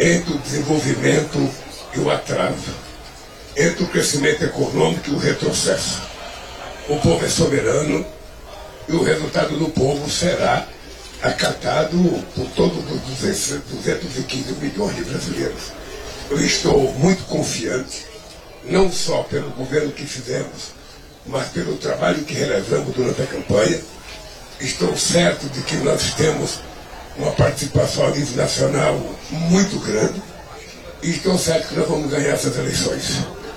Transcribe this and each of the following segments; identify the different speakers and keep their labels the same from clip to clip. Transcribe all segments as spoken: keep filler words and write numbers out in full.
Speaker 1: entre o desenvolvimento e o atraso, entre o crescimento econômico e o retrocesso. O povo é soberano e o resultado do povo será acatado por todos os duzentos e quinze milhões de brasileiros. Eu estou muito confiante, não só pelo governo que fizemos, mas pelo trabalho que realizamos durante a campanha. Estou certo de que nós temos uma participação a nível nacional muito grande e estou certo que nós vamos ganhar essas eleições.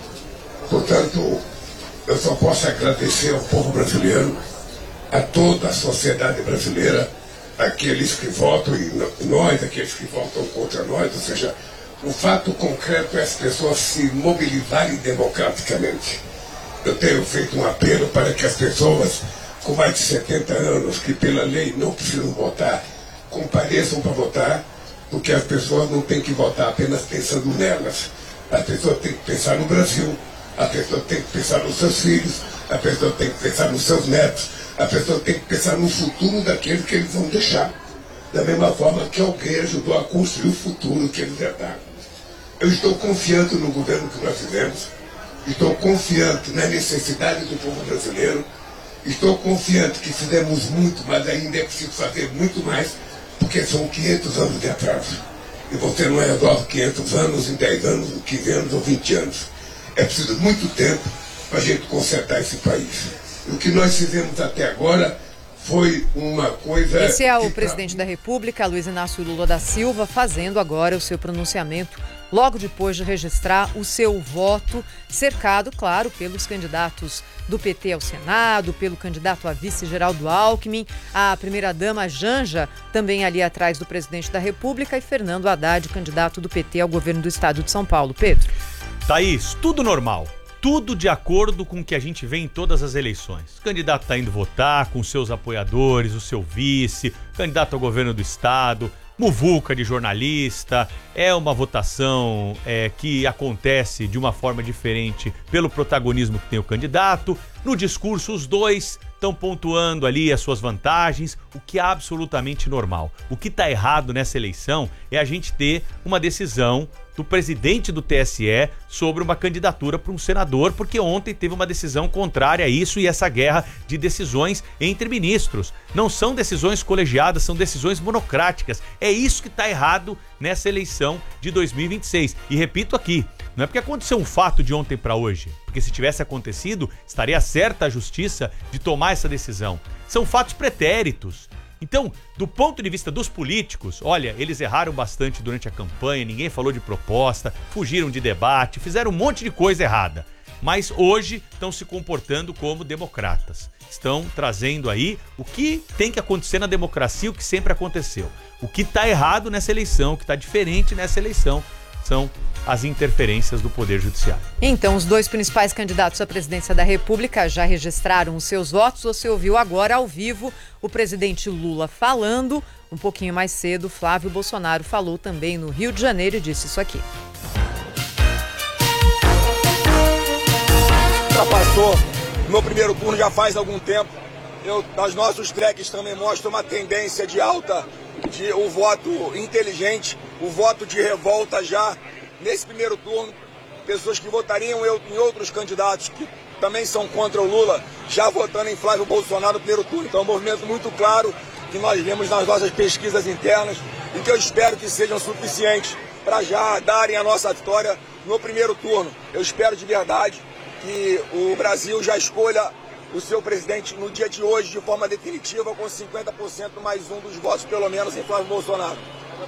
Speaker 1: Portanto, eu só posso agradecer ao povo brasileiro, a toda a sociedade brasileira, aqueles que votam e nós, aqueles que votam contra nós, ou seja, o fato concreto é as pessoas se mobilizarem democraticamente. Eu tenho feito um apelo para que as pessoas com mais de setenta anos, que pela lei não precisam votar, compareçam para votar, porque as pessoas não têm que votar apenas pensando nelas. As pessoas têm que pensar no Brasil, a pessoa tem que pensar nos seus filhos, a pessoa tem que pensar nos seus netos, a pessoa tem que pensar no futuro daqueles que eles vão deixar. Da mesma forma que alguém ajudou a construir o futuro que eles herdaram. Eu estou confiante no governo que nós fizemos, estou confiante na necessidade do povo brasileiro, estou confiante que fizemos muito, mas ainda é preciso fazer muito mais, porque são quinhentos anos de atraso. E você não resolve quinhentos anos em dez anos, quinze anos ou vinte anos. É preciso muito tempo para a gente consertar esse país. E o que nós fizemos até agora foi uma coisa...
Speaker 2: Esse é o presidente da República, Luiz Inácio Lula da Silva, fazendo agora o seu pronunciamento, logo depois de registrar o seu voto, cercado, claro, pelos candidatos do P T ao Senado, pelo candidato a vice Geraldo Alckmin, a primeira-dama Janja, também ali atrás do presidente da República, e Fernando Haddad, candidato do P T ao governo do estado de São Paulo. Pedro.
Speaker 3: Thaís, tudo normal. Tudo de acordo com o que a gente vê em todas as eleições. O candidato está indo votar com seus apoiadores, o seu vice, candidato ao governo do estado, muvuca de jornalista. É uma votação é, que acontece de uma forma diferente pelo protagonismo que tem o candidato. No discurso, os dois estão pontuando ali as suas vantagens, o que é absolutamente normal. O que está errado nessa eleição é a gente ter uma decisão do presidente do T S E sobre uma candidatura para um senador, porque ontem teve uma decisão contrária a isso e essa guerra de decisões entre ministros. Não são decisões colegiadas, são decisões monocráticas. É isso que está errado nessa eleição de dois mil e vinte e seis. E repito aqui, não é porque aconteceu um fato de ontem para hoje, porque se tivesse acontecido, estaria certa a justiça de tomar essa decisão. São fatos pretéritos. Então, do ponto de vista dos políticos, olha, eles erraram bastante durante a campanha, ninguém falou de proposta, fugiram de debate, fizeram um monte de coisa errada. Mas hoje estão se comportando como democratas. Estão trazendo aí o que tem que acontecer na democracia, o que sempre aconteceu. O que está errado nessa eleição, o que está diferente nessa eleição, são as interferências do Poder Judiciário.
Speaker 2: Então, os dois principais candidatos à presidência da República já registraram os seus votos. Você ouviu agora, ao vivo, o presidente Lula falando. Um pouquinho mais cedo, Flávio Bolsonaro falou também no Rio de Janeiro e disse isso aqui.
Speaker 4: Já passou no primeiro turno já faz algum tempo. Eu, os nossos tracks também mostram uma tendência de alta, de o voto inteligente, o voto de revolta já nesse primeiro turno. Pessoas que votariam em outros candidatos que também são contra o Lula, já votando em Flávio Bolsonaro no primeiro turno. Então é um movimento muito claro que nós vemos nas nossas pesquisas internas e que eu espero que sejam suficientes para já darem a nossa vitória no primeiro turno. Eu espero de verdade que o Brasil já escolha o seu presidente no dia de hoje de forma definitiva, com cinquenta por cento mais um dos votos, pelo menos, em Flávio Bolsonaro.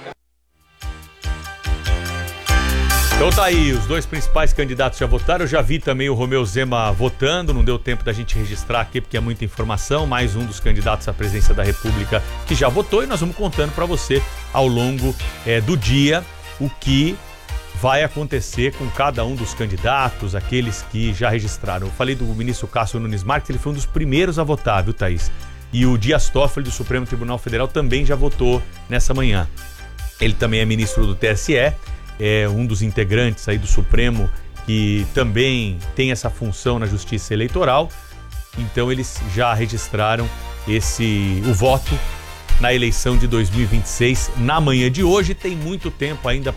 Speaker 3: Então tá aí, os dois principais candidatos já votaram. Eu já vi também o Romeu Zema votando, não deu tempo da gente registrar aqui porque é muita informação. Mais um dos candidatos à presidência da República que já votou, e nós vamos contando para você ao longo é, do dia o que vai acontecer com cada um dos candidatos, aqueles que já registraram. Eu falei do ministro Cássio Nunes Marques, ele foi um dos primeiros a votar, viu, Thaís? E o Dias Toffoli, do Supremo Tribunal Federal, também já votou nessa manhã. Ele também é ministro do T S E, é um dos integrantes aí do Supremo que também tem essa função na Justiça Eleitoral. Então eles já registraram esse, o voto na eleição de dois mil e vinte e seis na manhã de hoje. Tem muito tempo ainda